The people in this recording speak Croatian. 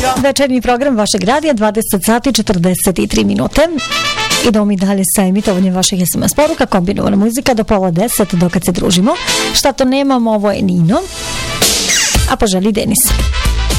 Večernji program vašeg radija 20 sati 43 minute. Idemo mi dalje sa emitovanjem vaših SMS poruka, kombinovana muzika do pola 10 dok se družimo. Šta to nemamo, ovo je Nino, a poželi Denis.